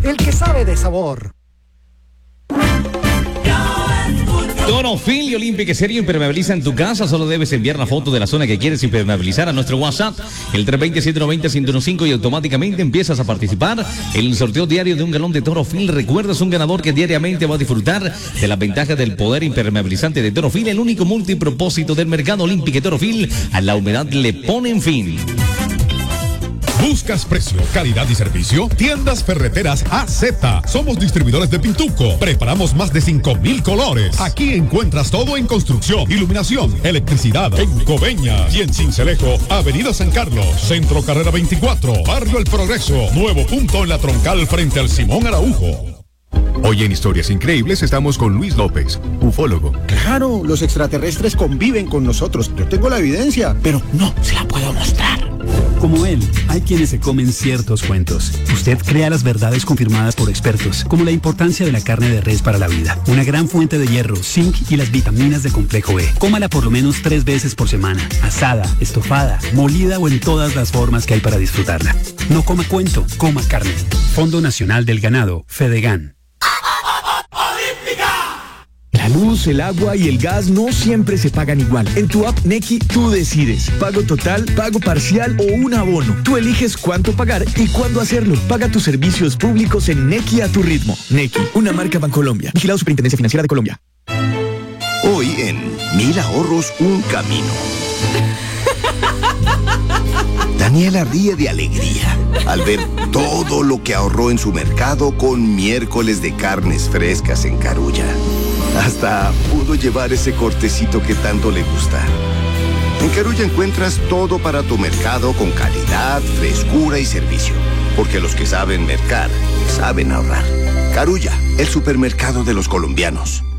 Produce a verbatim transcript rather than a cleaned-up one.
el que sabe de sabor. Torofil y Olímpica Serio impermeabiliza en tu casa. Solo debes enviar la foto de la zona que quieres impermeabilizar a nuestro WhatsApp, el tres dos cero, siete nueve cero, uno cero uno cinco, y automáticamente empiezas a participar en el sorteo diario de un galón de Torofil. Recuerdas, un ganador que diariamente va a disfrutar de las ventajas del poder impermeabilizante de Torofil, el único multipropósito del mercado. Olímpica Torofil, a la humedad le ponen fin. ¿Buscas precio, calidad y servicio? Tiendas Ferreteras A Z. Somos distribuidores de Pintuco. Preparamos más de cinco mil colores. Aquí encuentras todo en construcción, iluminación, electricidad. En Coveña y en Cincelejo, Avenida San Carlos, Centro Carrera veinticuatro, Barrio El Progreso. Nuevo punto en la Troncal frente al Simón Araujo. Hoy en Historias Increíbles estamos con Luis López, ufólogo. Claro, los extraterrestres conviven con nosotros. Yo tengo la evidencia, pero no se la puedo mostrar. Como él, hay quienes se comen ciertos cuentos. Usted crea las verdades confirmadas por expertos, como la importancia de la carne de res para la vida, una gran fuente de hierro, zinc y las vitaminas de complejo E. Cómala por lo menos tres veces por semana, asada, estofada, molida o en todas las formas que hay para disfrutarla. No coma cuento, coma carne. Fondo Nacional del Ganado, Fedegan. La luz, el agua y el gas no siempre se pagan igual. En tu app Nequi tú decides. Pago total, pago parcial o un abono. Tú eliges cuánto pagar y cuándo hacerlo. Paga tus servicios públicos en Nequi a tu ritmo. Nequi, una marca Bancolombia. Vigilado Superintendencia Financiera de Colombia. Hoy en Mil Ahorros, un camino. Daniela ríe de alegría al ver todo lo que ahorró en su mercado con miércoles de carnes frescas en Carulla. Hasta pudo llevar ese cortecito que tanto le gusta. En Carulla encuentras todo para tu mercado con calidad, frescura y servicio. Porque los que saben mercar, saben ahorrar. Carulla, el supermercado de los colombianos.